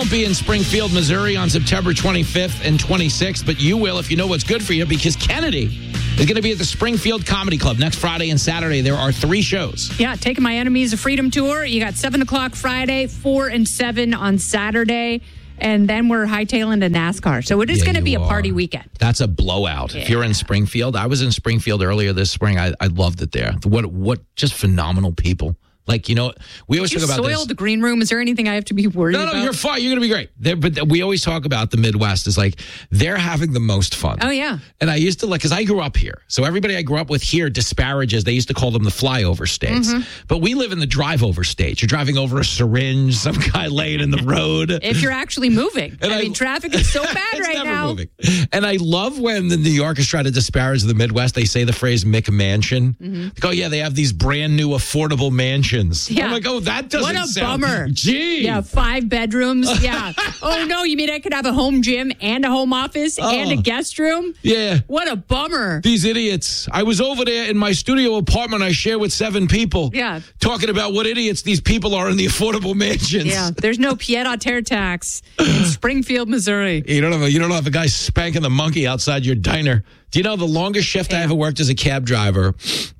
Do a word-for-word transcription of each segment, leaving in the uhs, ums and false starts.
won't be in Springfield, Missouri on September twenty-fifth and twenty-sixth, but you will if you know what's good for you, because Kennedy is going to be at the Springfield Comedy Club next Friday and Saturday. There are three shows. Yeah, Taking My Enemies, a Freedom Tour. You got seven o'clock Friday, four and seven on Saturday. And then we're hightailing to NASCAR. So it is yeah, going to be a party weekend. That's a blowout. Yeah. If you're in Springfield, I was in Springfield earlier this spring. I, I loved it there. What what just phenomenal people. Like, you know, we always Did talk you about soil this. the green room? Is there anything I have to be worried no, about? No, no, you're fine. You're going to be great. They're, but we always talk about the Midwest is like, they're having the most fun. Oh, yeah. And I used to, like, because I grew up here. So everybody I grew up with here disparages. They used to call them the flyover states. Mm-hmm. But we live in the drive-over state. You're driving over a syringe, some guy laying in the road. If you're actually moving. I, I mean, traffic is so bad it's right never now. Moving. And I love when the New Yorkers try to disparage the Midwest. They say the phrase McMansion. Mm-hmm. Like, oh, yeah, they have these brand new affordable mansions. Yeah. I'm like, oh, that doesn't What a sound... bummer. Gee. Yeah, five bedrooms. Yeah. Oh, no, you mean I could have a home gym and a home office oh. and a guest room? Yeah. What a bummer. These idiots. I was over there in my studio apartment I share with seven people. Yeah. Talking about what idiots these people are in the affordable mansions. Yeah. There's no pied-à-terre tax in Springfield, Missouri. You don't have a, you don't have a guy spanking the monkey outside your diner. Do you know the longest shift yeah. I ever worked as a cab driver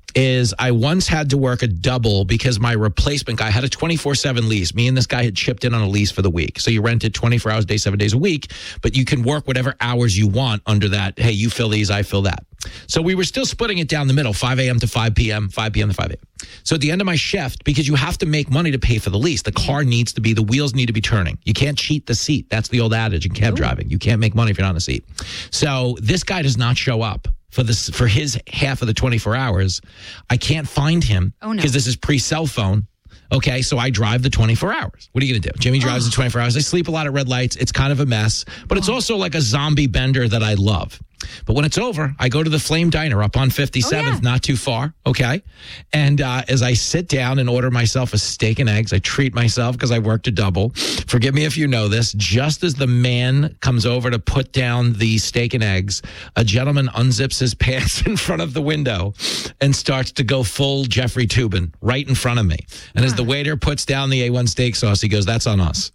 is I once had to work a double because my replacement guy had a twenty-four seven lease. Me and this guy had chipped in on a lease for the week. So you rent it twenty-four hours a day, seven days a week, but you can work whatever hours you want under that. Hey, you fill these, I fill that. So we were still splitting it down the middle, five a.m. to five p.m., five p.m. to five a.m. So at the end of my shift, because you have to make money to pay for the lease, the car needs to be, the wheels need to be turning. You can't cheat the seat. That's the old adage in cab Ooh. driving. You can't make money if you're not in a seat. So this guy does not show up for this for his half of the twenty-four hours. I can't find him because oh, no. this is pre-cell phone. Okay, so I drive the twenty-four hours. What are you going to do? Jimmy drives oh. the twenty-four hours. I sleep a lot at red lights. It's kind of a mess, but it's also like a zombie bender that I love. But when it's over, I go to the Flame Diner up on fifty-seventh, oh, yeah. not too far, okay? And uh, as I sit down and order myself a steak and eggs, I treat myself because I worked a double. Forgive me if you know this. Just as the man comes over to put down the steak and eggs, a gentleman unzips his pants in front of the window and starts to go full Jeffrey Toobin right in front of me. And as the waiter puts down the A one steak sauce, he goes, "That's on us."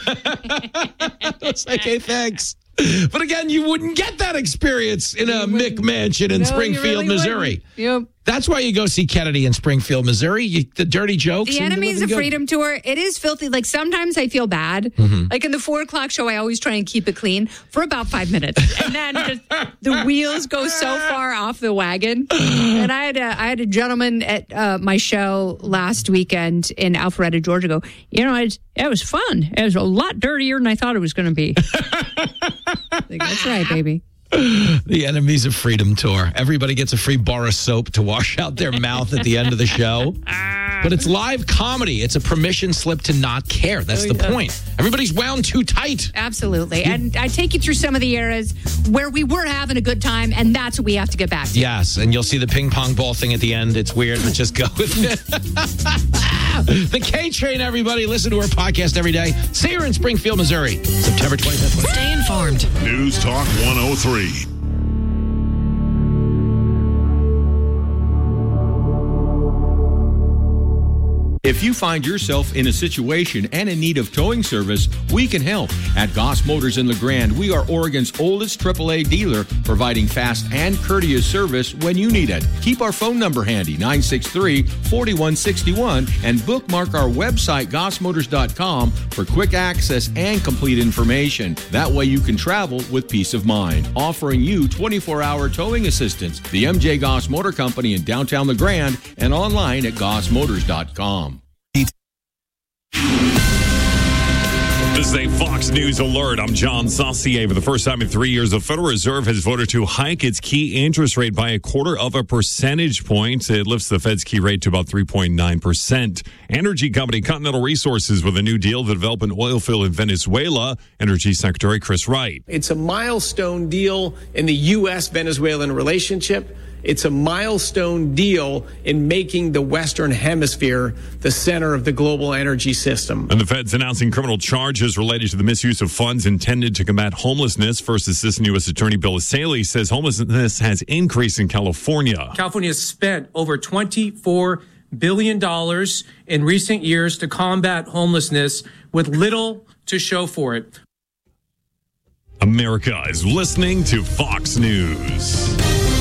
It's like, hey, thanks. But again, you wouldn't get that experience in a McMansion in no, Springfield, really Missouri. Yep. That's why you go see Kennedy in Springfield, Missouri. You, the dirty jokes. The Enemies of Freedom Tour, it is filthy. Like, sometimes I feel bad. Mm-hmm. Like, in the four o'clock show, I always try and keep it clean for about five minutes. And then just, the wheels go so far off the wagon. And I had a, I had a gentleman at uh, my show last weekend in Alpharetta, Georgia, go, you know, it, it was fun. It was a lot dirtier than I thought it was going to be. Like, that's right, baby. The Enemies of Freedom Tour. Everybody gets a free bar of soap to wash out their mouth at the end of the show. But it's live comedy. It's a permission slip to not care. That's oh, the yeah. point. Everybody's wound too tight. Absolutely. And I take you through some of the eras where we were having a good time, and that's what we have to get back to. Yes, and you'll see the ping pong ball thing at the end. It's weird, but just go with it. The K-Train, everybody. Listen to our podcast every day. See her in Springfield, Missouri, September twenty-fifth. Stay informed. News Talk one oh three. If you find yourself in a situation and in need of towing service, we can help. At Goss Motors in LeGrand, we are Oregon's oldest triple A dealer, providing fast and courteous service when you need it. Keep our phone number handy, nine six three, four one six one, and bookmark our website, goss motors dot com, for quick access and complete information. That way you can travel with peace of mind. Offering you twenty-four hour towing assistance. The M J Goss Motor Company in downtown LeGrand and online at goss motors dot com. This is a Fox News alert. I'm John Saucier. For the first time in three years, the Federal Reserve has voted to hike its key interest rate by a quarter of a percentage point. It lifts the Fed's key rate to about three point nine percent. Energy company Continental Resources with a new deal to develop an oil field in Venezuela. Energy Secretary Chris Wright. It's a milestone deal in the U S Venezuelan relationship. It's a milestone deal in making the Western Hemisphere the center of the global energy system. And the Fed's announcing criminal charges related to the misuse of funds intended to combat homelessness. First Assistant U S Attorney Bill Asaley says homelessness has increased in California. California has spent over twenty-four billion dollars in recent years to combat homelessness with little to show for it. America is listening to Fox News.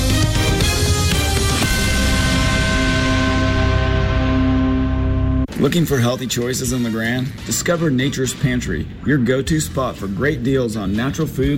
Looking for healthy choices in the Grand? Discover Nature's Pantry, your go-to spot for great deals on natural food